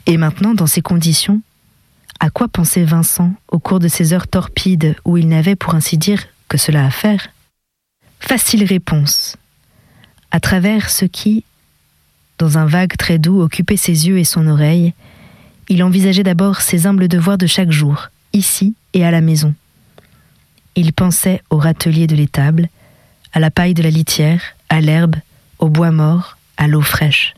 Et maintenant, dans ces conditions, à quoi pensait Vincent au cours de ces heures torpides où il n'avait, pour ainsi dire, que cela à faire ? Facile réponse. À travers ce qui, dans un vague très doux, occupait ses yeux et son oreille, il envisageait d'abord ses humbles devoirs de chaque jour, ici et à la maison. Il pensait au râtelier de l'étable, à la paille de la litière, à l'herbe, au bois mort, à l'eau fraîche.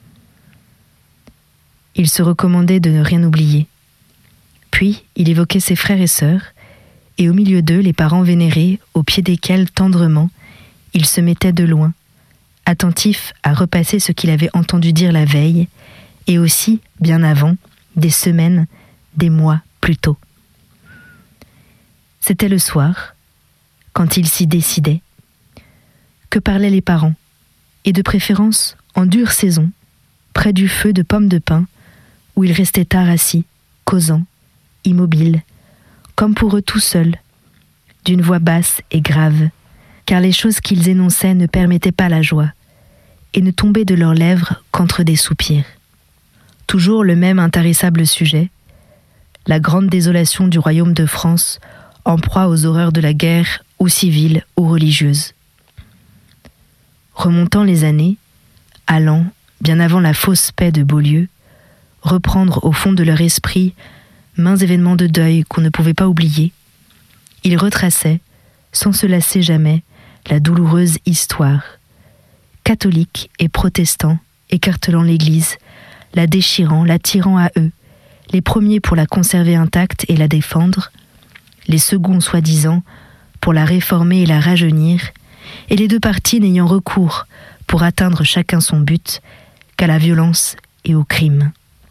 Il se recommandait de ne rien oublier. Puis, il évoquait ses frères et sœurs, et au milieu d'eux, les parents vénérés, au pied desquels, tendrement, il se mettait de loin, attentif à repasser ce qu'il avait entendu dire la veille, et aussi, bien avant, des semaines, des mois plus tôt. C'était le soir, quand il s'y décidait, que parlaient les parents, et de préférence en dure saison, près du feu de pommes de pin, où ils restaient tard assis, causant, immobiles, comme pour eux tout seuls, d'une voix basse et grave, car les choses qu'ils énonçaient ne permettaient pas la joie, et ne tombaient de leurs lèvres qu'entre des soupirs. Toujours le même intarissable sujet, la grande désolation du royaume de France, en proie aux horreurs de la guerre, ou civile ou religieuse. Remontant les années, allant, bien avant la fausse paix de Beaulieu, reprendre au fond de leur esprit maints événements de deuil qu'on ne pouvait pas oublier, ils retraçaient, sans se lasser jamais, la douloureuse histoire, catholiques et protestants écartelant l'Église, la déchirant, la tirant à eux, les premiers pour la conserver intacte et la défendre, les seconds soi-disant pour la réformer et la rajeunir, et les deux partis n'ayant recours pour atteindre chacun son but qu'à la violence et au crime.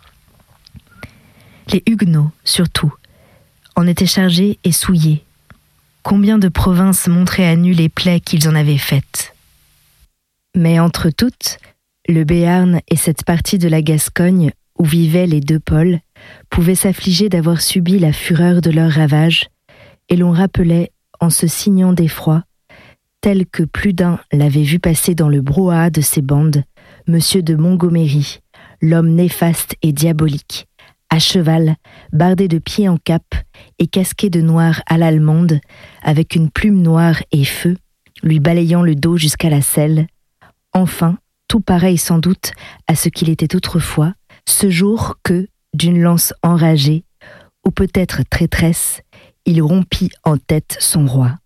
Les Huguenots, surtout, en étaient chargés et souillés. Combien de provinces montraient à nu les plaies qu'ils en avaient faites. Mais entre toutes, le Béarn et cette partie de la Gascogne où vivaient les deux pôles pouvaient s'affliger d'avoir subi la fureur de leurs ravages, et l'on rappelait, en se signant d'effroi, tel que plus d'un l'avait vu passer dans le brouhaha de ces bandes, Monsieur de Montgomery, l'homme néfaste et diabolique, à cheval, bardé de pied en cap et casqué de noir à l'allemande, avec une plume noire et feu, lui balayant le dos jusqu'à la selle, enfin, tout pareil sans doute à ce qu'il était autrefois, ce jour que, d'une lance enragée, ou peut-être traîtresse, il rompit en tête son roi.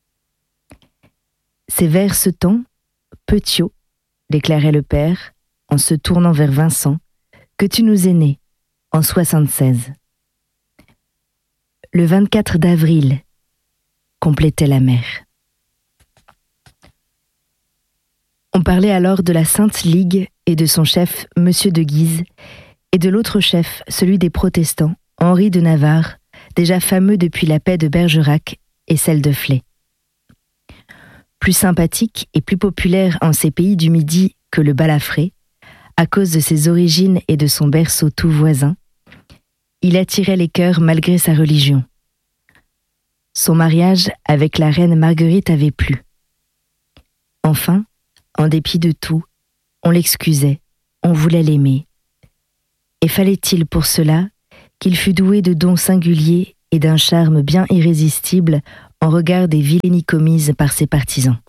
C'est vers ce temps, Petiot, déclarait le père, en se tournant vers Vincent, que tu nous es né, en 76. Le 24 d'avril, complétait la mère. On parlait alors de la Sainte Ligue et de son chef, Monsieur de Guise, et de l'autre chef, celui des protestants, Henri de Navarre, déjà fameux depuis la paix de Bergerac et celle de Flers. Plus sympathique et plus populaire en ces pays du Midi que le Balafré, à cause de ses origines et de son berceau tout voisin, il attirait les cœurs malgré sa religion. Son mariage avec la reine Marguerite avait plu. Enfin, en dépit de tout, on l'excusait, on voulait l'aimer. Et fallait-il pour cela qu'il fût doué de dons singuliers et d'un charme bien irrésistible en regard des vilainies commises par ses partisans.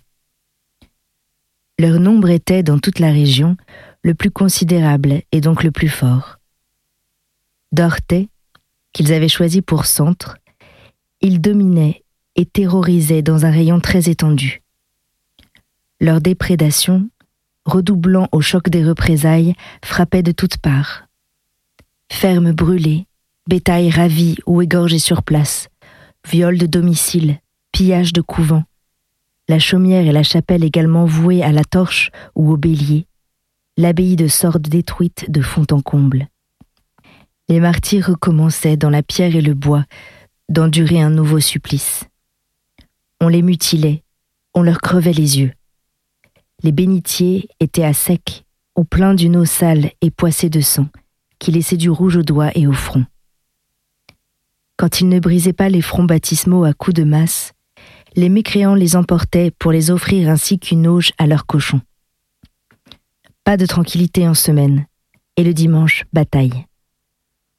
Leur nombre était, dans toute la région, le plus considérable et donc le plus fort. D'Orthez, qu'ils avaient choisi pour centre, ils dominaient et terrorisaient dans un rayon très étendu. Leur déprédation, redoublant au choc des représailles, frappait de toutes parts. Fermes brûlées, bétail ravi ou égorgé sur place, viols de domicile, pillage de couvents, la chaumière et la chapelle également vouées à la torche ou au bélier, l'abbaye de Sordes détruite de fond en comble. Les martyrs recommençaient dans la pierre et le bois d'endurer un nouveau supplice. On les mutilait, on leur crevait les yeux. Les bénitiers étaient à sec ou pleins d'une eau sale et poissée de sang, qui laissait du rouge aux doigts et au front. Quand ils ne brisaient pas les fronts baptismaux à coups de masse, les mécréants les emportaient pour les offrir ainsi qu'une auge à leurs cochons. Pas de tranquillité en semaine, et le dimanche, bataille.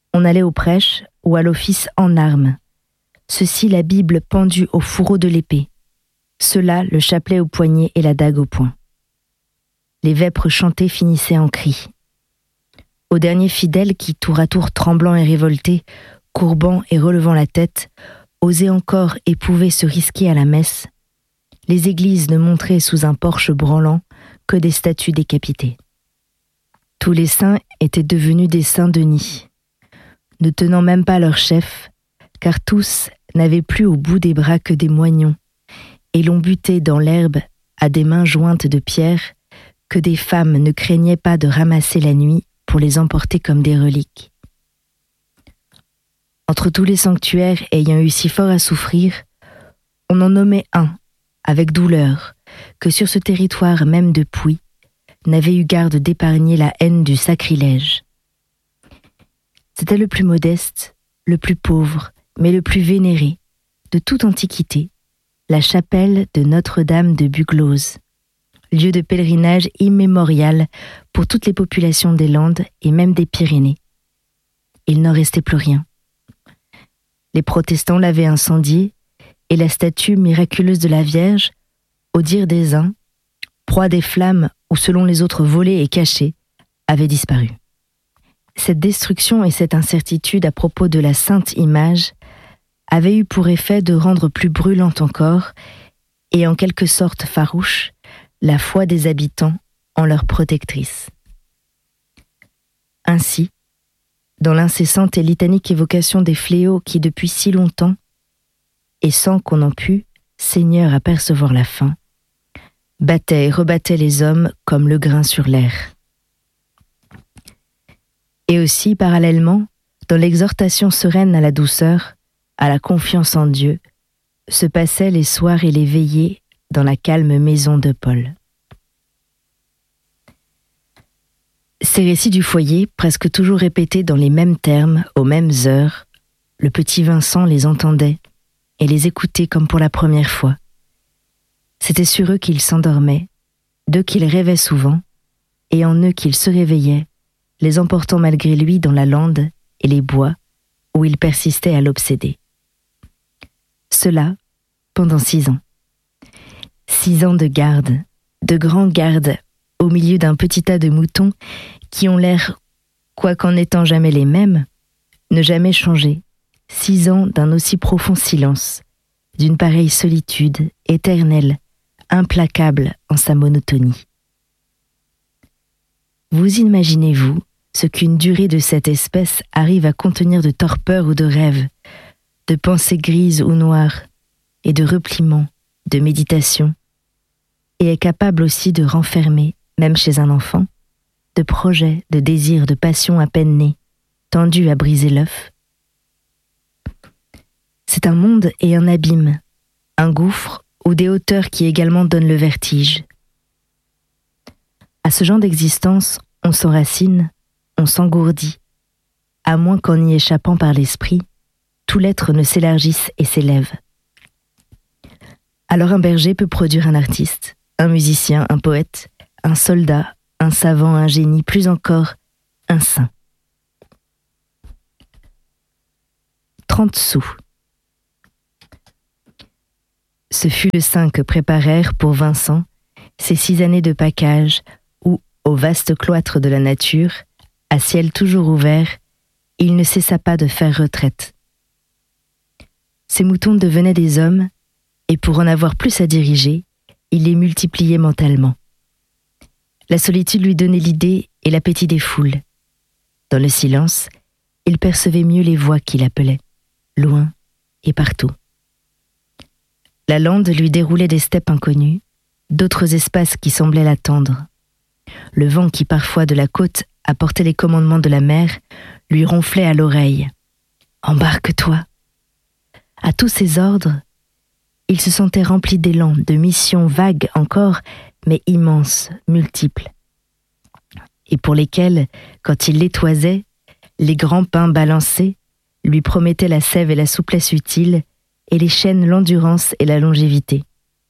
on allait aux prêches ou à l'office en armes. Ceux-ci la Bible pendue au fourreau de l'épée. Ceux-là le chapelet au poignet et la dague au poing. Les vêpres chantées finissaient en cris. Aux derniers fidèles qui, tour à tour tremblants et révoltés, courbant et relevant la tête, osaient encore et pouvaient se risquer à la messe, les églises ne montraient sous un porche branlant que des statues décapitées. Tous les saints étaient devenus des Saint-Denis, ne tenant même pas leur chef, car tous n'avaient plus au bout des bras que des moignons, et l'on butait dans l'herbe à des mains jointes de pierre que des femmes ne craignaient pas de ramasser la nuit pour les emporter comme des reliques. Entre tous les sanctuaires ayant eu si fort à souffrir, on en nommait un, avec douleur, que sur ce territoire même de Puy, n'avait eu garde d'épargner la haine du sacrilège. C'était le plus modeste, le plus pauvre, mais le plus vénéré, de toute antiquité, la chapelle de Notre-Dame de Buglose, lieu de pèlerinage immémorial pour toutes les populations des Landes et même des Pyrénées. Il n'en restait plus rien. Les protestants l'avaient incendiée, et la statue miraculeuse de la Vierge, au dire des uns, proie des flammes ou selon les autres volée et cachée, avait disparu. Cette destruction et cette incertitude à propos de la sainte image avaient eu pour effet de rendre plus brûlante encore, et en quelque sorte farouche, la foi des habitants en leur protectrice. Ainsi, dans l'incessante et litanique évocation des fléaux qui depuis si longtemps, et sans qu'on en pût, Seigneur, apercevoir la fin, battaient et rebattaient les hommes comme le grain sur l'air. Et aussi, parallèlement, dans l'exhortation sereine à la douceur, à la confiance en Dieu, se passaient les soirs et les veillées dans la calme maison de Paul. Ces récits du foyer, presque toujours répétés dans les mêmes termes, aux mêmes heures, le petit Vincent les entendait et les écoutait comme pour la première fois. C'était sur eux qu'il s'endormait, d'eux qu'il rêvait souvent, et en eux qu'il se réveillait, les emportant malgré lui dans la lande et les bois où il persistait à l'obséder. Cela pendant 6 ans. 6 ans de garde, de grands gardes, au milieu d'un petit tas de moutons qui ont l'air, quoiqu'en n'étant jamais les mêmes, ne jamais changer. 6 ans d'un aussi profond silence, d'une pareille solitude, éternelle, implacable en sa monotonie. Vous imaginez-vous ce qu'une durée de cette espèce arrive à contenir de torpeur ou de rêve, de pensées grises ou noires, et de repliements, de méditation, et est capable aussi de renfermer, même chez un enfant, de projets, de désirs, de passions à peine nés, tendus à briser l'œuf. C'est un monde et un abîme, un gouffre ou des hauteurs qui également donnent le vertige. À ce genre d'existence, on s'enracine, on s'engourdit, à moins qu'en y échappant par l'esprit, tout l'être ne s'élargisse et s'élève. Alors un berger peut produire un artiste, un musicien, un poète, un soldat, un savant, un génie, plus encore, un saint. 30 sous. Ce fut le saint que préparèrent pour Vincent ces 6 années de pacage où, au vaste cloître de la nature, à ciel toujours ouvert, il ne cessa pas de faire retraite. Ces moutons devenaient des hommes, et pour en avoir plus à diriger, il les multipliait mentalement. La solitude lui donnait l'idée et l'appétit des foules. Dans le silence, il percevait mieux les voix qui l'appelaient, loin et partout. La lande lui déroulait des steppes inconnues, d'autres espaces qui semblaient l'attendre. Le vent qui parfois de la côte apportait les commandements de la mer lui ronflait à l'oreille. « Embarque-toi !» À tous ces ordres, il se sentait rempli d'élan, de missions vagues encore, mais immenses, multiples, et pour lesquelles, quand il les toisait, les grands pins balancés lui promettaient la sève et la souplesse utiles, et les chênes l'endurance et la longévité.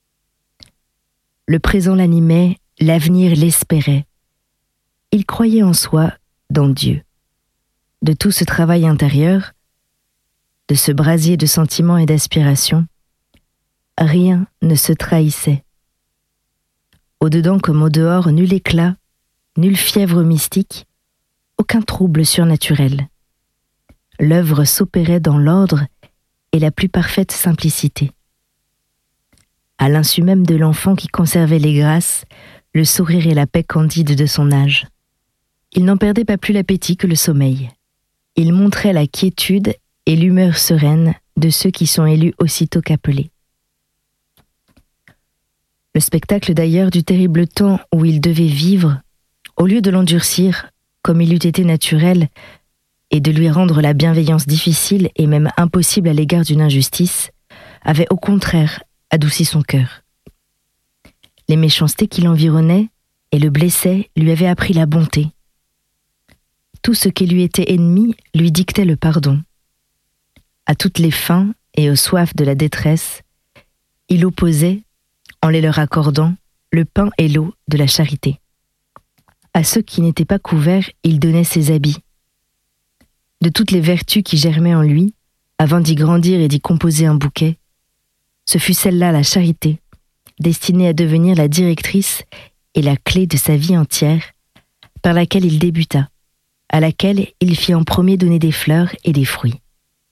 Le présent l'animait, l'avenir l'espérait. Il croyait en soi, dans Dieu. de tout ce travail intérieur, de ce brasier de sentiments et d'aspirations, rien ne se trahissait. Au-dedans comme au dehors, nul éclat, nulle fièvre mystique, aucun trouble surnaturel. L'œuvre s'opérait dans l'ordre et la plus parfaite simplicité. À l'insu même de l'enfant qui conservait les grâces, le sourire et la paix candide de son âge. Il n'en perdait pas plus l'appétit que le sommeil. Il montrait la quiétude et l'humeur sereine de ceux qui sont élus aussitôt qu'appelés. Le spectacle d'ailleurs du terrible temps où il devait vivre, au lieu de l'endurcir, comme il eût été naturel, et de lui rendre la bienveillance difficile et même impossible à l'égard d'une injustice, avait au contraire adouci son cœur. Les méchancetés qui l'environnaient et le blessaient lui avaient appris la bonté. Tout ce qui lui était ennemi lui dictait le pardon. À toutes les fins et aux soifs de la détresse, il opposait, en les leur accordant, le pain et l'eau de la charité. À ceux qui n'étaient pas couverts, il donnait ses habits. De toutes les vertus qui germaient en lui, avant d'y grandir et d'y composer un bouquet, ce fut celle-là, la charité, destinée à devenir la directrice et la clé de sa vie entière, par laquelle il débuta, à laquelle il fit en premier donner des fleurs et des fruits.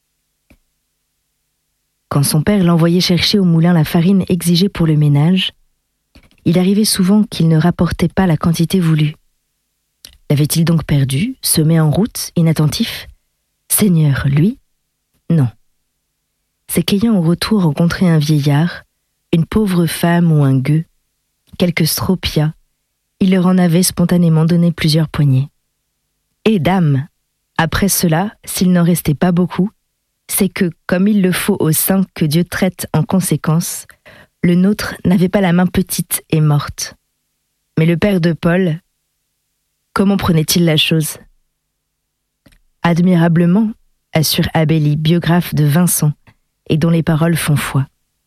Quand son père l'envoyait chercher au moulin la farine exigée pour le ménage, il arrivait souvent qu'il ne rapportait pas la quantité voulue. L'avait-il donc perdu, semé en route, inattentif ? Seigneur, lui ? Non. C'est qu'ayant au retour rencontré un vieillard, une pauvre femme ou un gueux, quelques stropias, il leur en avait spontanément donné plusieurs poignées. Et dame, après cela, s'il n'en restait pas beaucoup, c'est que, comme il le faut aux saints que Dieu traite en conséquence, le nôtre n'avait pas la main petite et morte. Mais le père de Paul, comment prenait-il la chose ? Admirablement, assure Abélie, biographe de Vincent, et dont les paroles font foi.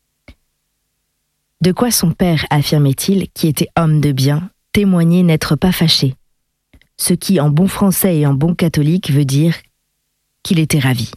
De quoi son père, affirmait-il, qui était homme de bien, témoignait n'être pas fâché, ce qui, en bon français et en bon catholique, veut dire qu'il était ravi.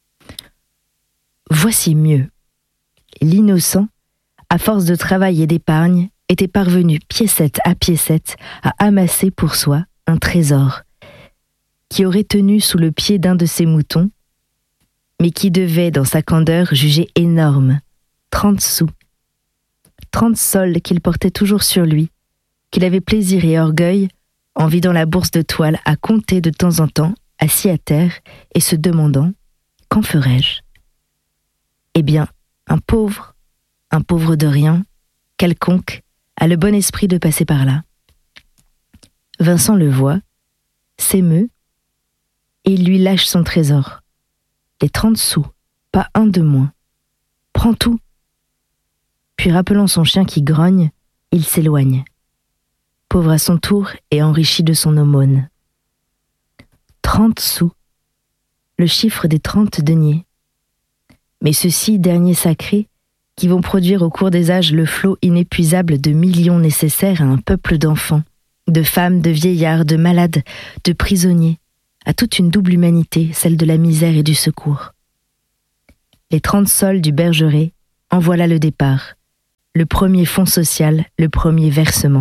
Voici mieux. L'innocent, à force de travail et d'épargne, était parvenu piécette à piécette à amasser pour soi un trésor qui aurait tenu sous le pied d'un de ses moutons, mais qui devait, dans sa candeur, juger énorme, 30 sous. 30 sols qu'il portait toujours sur lui, qu'il avait plaisir et orgueil, en vidant la bourse de toile, à compter de temps en temps, assis à terre, et se demandant « Qu'en ferais-je » Eh bien, un pauvre de rien, quelconque, a le bon esprit de passer par là. Vincent le voit, s'émeut, et il lui lâche son trésor. Les 30 sous, pas un de moins. Prends tout. Puis rappelant son chien qui grogne, il s'éloigne. Pauvre à son tour et enrichi de son aumône. 30 sous. Le chiffre des 30 deniers. Mais ceux-ci, derniers sacrés, qui vont produire au cours des âges le flot inépuisable de millions nécessaires à un peuple d'enfants, de femmes, de vieillards, de malades, de prisonniers, à toute une double humanité, celle de la misère et du secours. Les 30 sols du Bergeret, en voilà le départ, le premier fonds social, le premier versement.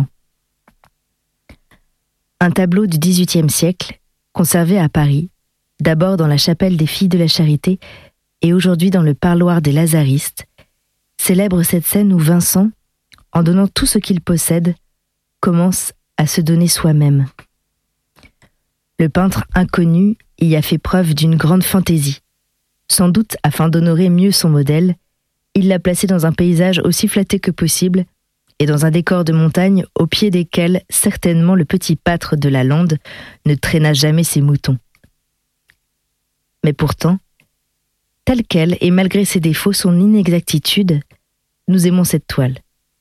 Un tableau du XVIIIe siècle, conservé à Paris, d'abord dans la chapelle des Filles de la Charité et aujourd'hui dans le parloir des Lazaristes, célèbre cette scène où Vincent, en donnant tout ce qu'il possède, commence à se donner soi-même. Le peintre inconnu y a fait preuve d'une grande fantaisie. Sans doute, afin d'honorer mieux son modèle, il l'a placé dans un paysage aussi flatté que possible et dans un décor de montagne au pied desquels certainement le petit pâtre de la lande ne traîna jamais ses moutons. Mais pourtant, telle qu'elle et malgré ses défauts, son inexactitude, nous aimons cette toile.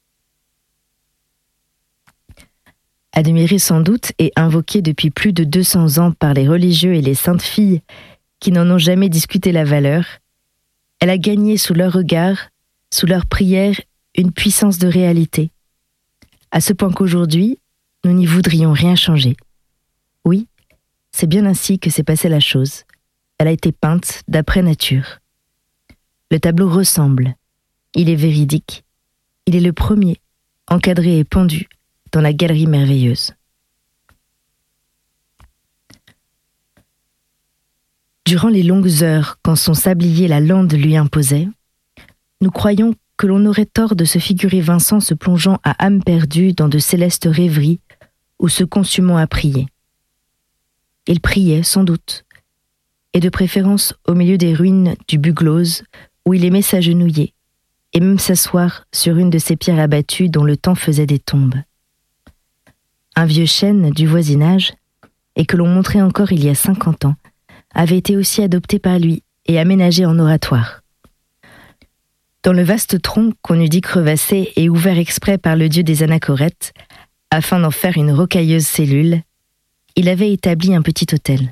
Admirée sans doute et invoquée depuis plus de 200 ans par les religieux et les saintes filles qui n'en ont jamais discuté la valeur, elle a gagné sous leur regard, sous leurs prières, une puissance de réalité, à ce point qu'aujourd'hui, nous n'y voudrions rien changer. Oui, c'est bien ainsi que s'est passée la chose. Elle a été peinte d'après nature. Le tableau ressemble. Il est véridique. Il est le premier, encadré et pendu, dans la galerie merveilleuse. Durant les longues heures, quand son sablier la lande lui imposait, nous croyons que l'on aurait tort de se figurer Vincent se plongeant à âme perdue dans de célestes rêveries ou se consumant à prier. Il priait, sans doute, et de préférence au milieu des ruines du Buglose, où il aimait s'agenouiller, et même s'asseoir sur une de ces pierres abattues dont le temps faisait des tombes. Un vieux chêne du voisinage, et que l'on montrait encore il y a 50 ans, avait été aussi adopté par lui et aménagé en oratoire. Dans le vaste tronc qu'on eût dit crevassé et ouvert exprès par le dieu des anachorètes, afin d'en faire une rocailleuse cellule, il avait établi un petit autel.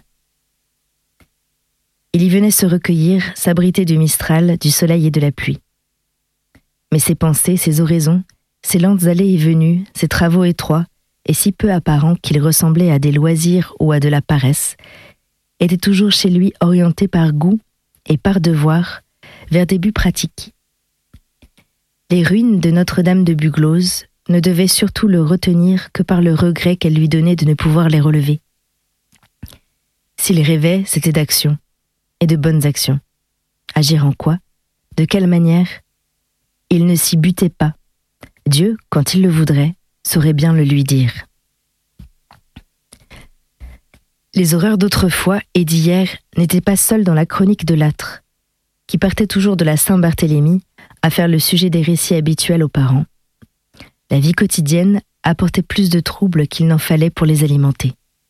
Il y venait se recueillir, s'abriter du mistral, du soleil et de la pluie. Mais ses pensées, ses oraisons, ses lentes allées et venues, ses travaux étroits, et si peu apparents qu'ils ressemblaient à des loisirs ou à de la paresse, étaient toujours chez lui orientés par goût et par devoir vers des buts pratiques. Les ruines de Notre-Dame de Buglose ne devaient surtout le retenir que par le regret qu'elle lui donnait de ne pouvoir les relever. S'il rêvait, c'était d'actions, et de bonnes actions. Agir en quoi? De quelle manière? Il ne s'y butait pas. Dieu, quand il le voudrait, saurait bien le lui dire. Les horreurs d'autrefois et d'hier n'étaient pas seules dans la chronique de Lattre, qui partait toujours de la Saint-Barthélemy à faire le sujet des récits habituels aux parents. La vie quotidienne apportait plus de troubles qu'il n'en fallait pour les alimenter.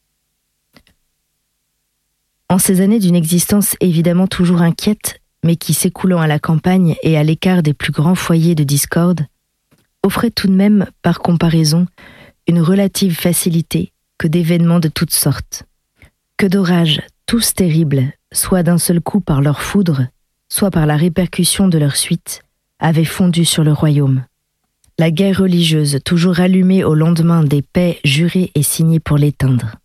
En ces années d'une existence évidemment toujours inquiète, mais qui, s'écoulant à la campagne et à l'écart des plus grands foyers de discorde, offrait tout de même, par comparaison, une relative facilité que d'événements de toutes sortes. Que d'orages, tous terribles, soit d'un seul coup par leur foudre, soit par la répercussion de leur suite, avaient fondu sur le royaume. La guerre religieuse, toujours allumée au lendemain des paix jurées et signées pour l'éteindre.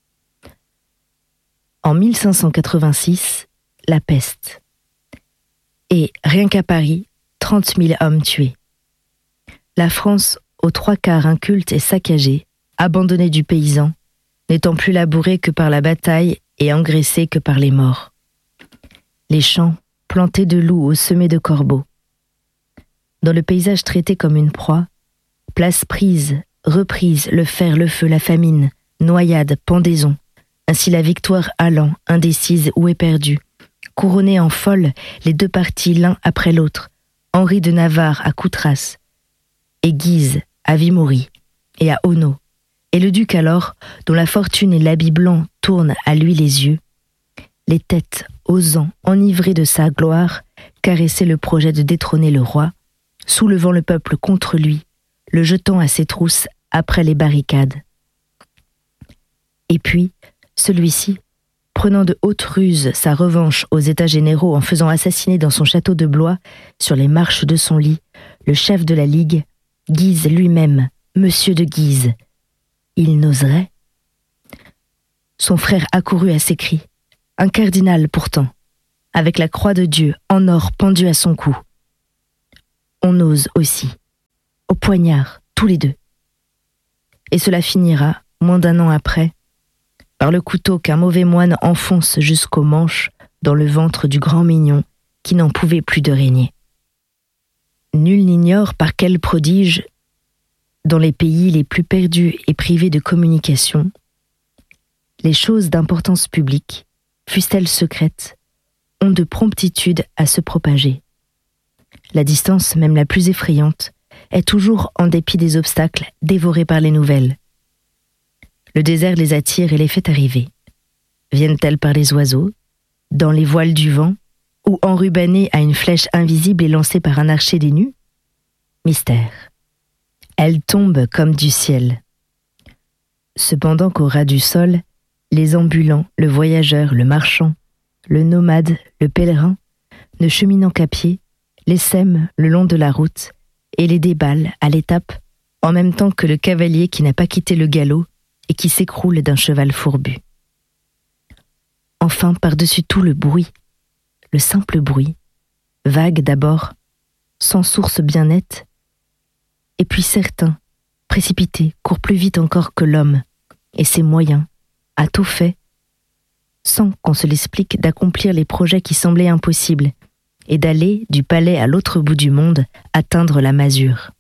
En 1586, la peste. Et, rien qu'à Paris, 30 000 hommes tués. La France, aux 3/4 inculte et saccagée, abandonnée du paysan, n'étant plus labourée que par la bataille et engraissée que par les morts. Les champs, plantés de loups au sommet de corbeaux. Dans le paysage traité comme une proie, place prise, reprise, le fer, le feu, la famine, noyade, pendaison, ainsi la victoire allant, indécise ou éperdue, couronnée en folle les deux partis l'un après l'autre, Henri de Navarre à Coutras, et Guise à Vimory et à Auneau, et le duc alors, dont la fortune et l'habit blanc tournent à lui les yeux, les têtes osant, enivrées de sa gloire, caresser le projet de détrôner le roi, soulevant le peuple contre lui, le jetant à ses trousses après les barricades. Et puis, celui-ci, prenant de hautes ruses sa revanche aux États généraux en faisant assassiner dans son château de Blois, sur les marches de son lit, le chef de la Ligue, Guise lui-même, Monsieur de Guise. Il n'oserait. Son frère accourut à ses cris, un cardinal pourtant, avec la croix de Dieu en or pendue à son cou. On ose aussi, au poignard, tous les deux. Et cela finira, moins d'un an après, par le couteau qu'un mauvais moine enfonce jusqu'au manche dans le ventre du grand mignon qui n'en pouvait plus de régner. Nul n'ignore par quel prodige, dans les pays les plus perdus et privés de communication, les choses d'importance publique, fussent-elles secrètes, ont de promptitude à se propager. La distance, même la plus effrayante, est toujours, en dépit des obstacles, dévorée par les nouvelles. Le désert les attire et les fait arriver. Viennent-elles par les oiseaux, dans les voiles du vent, ou enrubannées à une flèche invisible et lancée par un archer des nues? Mystère. Elles tombent comme du ciel. Cependant qu'au ras du sol, les ambulants, le voyageur, le marchand, le nomade, le pèlerin, ne cheminant qu'à pied, les sèment le long de la route et les déballent à l'étape, en même temps que le cavalier qui n'a pas quitté le galop et qui s'écroule d'un cheval fourbu. enfin par-dessus tout le bruit, le simple bruit, vague d'abord, sans source bien nette, et puis certain, précipité, court plus vite encore que l'homme, et ses moyens, a tout fait, sans qu'on se l'explique, d'accomplir les projets qui semblaient impossibles, et d'aller du palais à l'autre bout du monde atteindre la masure.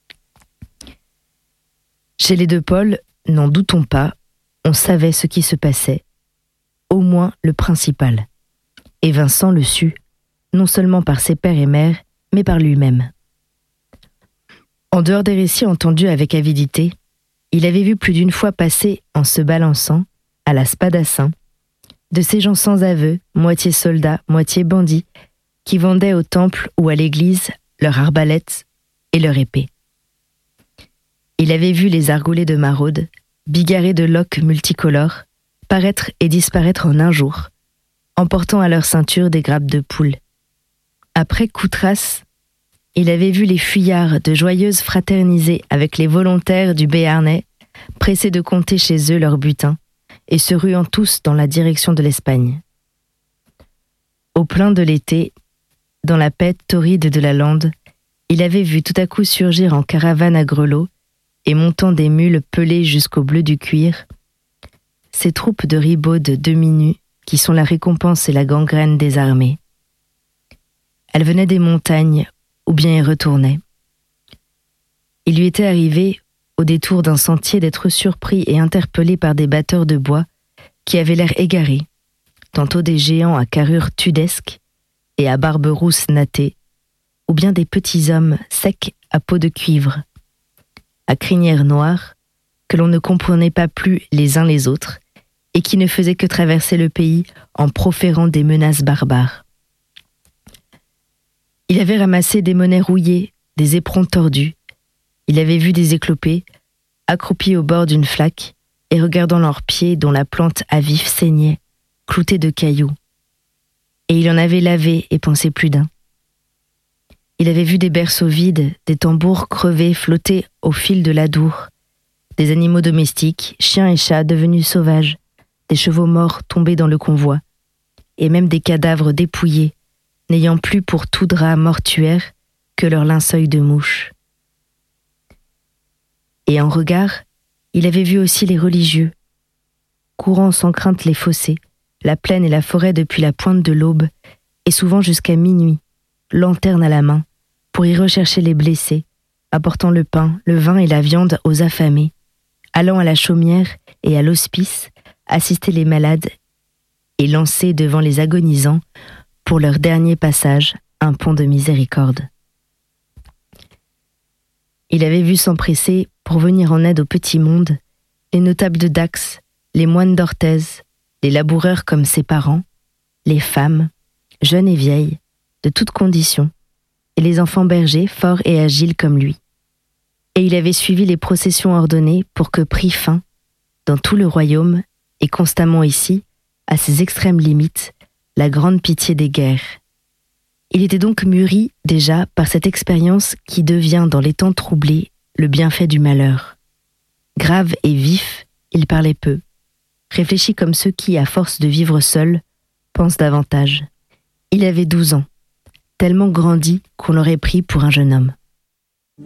Chez les deux Paul, n'en doutons pas, on savait ce qui se passait, au moins le principal. Et Vincent le sut, non seulement par ses pères et mères, mais par lui-même. En dehors des récits entendus avec avidité, il avait vu plus d'une fois passer, en se balançant, à la spadassin, de ces gens sans aveu, moitié soldats, moitié bandits, qui vendaient au temple ou à l'église leur arbalète et leur épée. Il avait vu les argolés de maraude, bigarrés de loques multicolores, paraître et disparaître en un jour, emportant à leur ceinture des grappes de poules. Après Coutras, il avait vu les fuyards de Joyeuse fraterniser avec les volontaires du Béarnais, pressés de compter chez eux leur butin, et se ruant tous dans la direction de l'Espagne. Au plein de l'été, dans la paix torride de la lande, il avait vu tout à coup surgir en caravane à grelots, et montant des mules pelées jusqu'au bleu du cuir, ces troupes de ribaudes demi-nues qui sont la récompense et la gangrène des armées. Elles venaient des montagnes, ou bien y retournaient. Il lui était arrivé, au détour d'un sentier, d'être surpris et interpellé par des batteurs de bois qui avaient l'air égarés, tantôt des géants à carrure tudesque et à barbe rousse nattée, ou bien des petits hommes secs à peau de cuivre, à crinière noire, que l'on ne comprenait pas plus les uns les autres, et qui ne faisaient que traverser le pays en proférant des menaces barbares. Il avait ramassé des monnaies rouillées, des éperons tordus. Il avait vu des éclopés, accroupis au bord d'une flaque, et regardant leurs pieds dont la plante à vif saignait, cloutés de cailloux. Et il en avait lavé et pensé plus d'un. Il avait vu des berceaux vides, des tambours crevés flotter au fil de l'Adour, des animaux domestiques, chiens et chats devenus sauvages, des chevaux morts tombés dans le convoi, et même des cadavres dépouillés, n'ayant plus pour tout drap mortuaire que leur linceul de mouche. Et en regard, il avait vu aussi les religieux, courant sans crainte les fossés, la plaine et la forêt depuis la pointe de l'aube, et souvent jusqu'à minuit, lanterne à la main, pour y rechercher les blessés, apportant le pain, le vin et la viande aux affamés, allant à la chaumière et à l'hospice, assister les malades et lancer devant les agonisants, pour leur dernier passage, un pont de miséricorde. Il avait vu s'empresser, pour venir en aide au petit monde, les notables de Dax, les moines d'Orthez, les laboureurs comme ses parents, les femmes, jeunes et vieilles, de toutes conditions, et les enfants bergers forts et agiles comme lui. Et il avait suivi les processions ordonnées pour que prît fin, dans tout le royaume, et constamment ici, à ses extrêmes limites, la grande pitié des guerres. Il était donc mûri déjà par cette expérience qui devient dans les temps troublés le bienfait du malheur. Grave et vif, il parlait peu, réfléchit comme ceux qui, à force de vivre seuls, pensent davantage. Il avait 12 ans, tellement grandi qu'on l'aurait pris pour un jeune homme.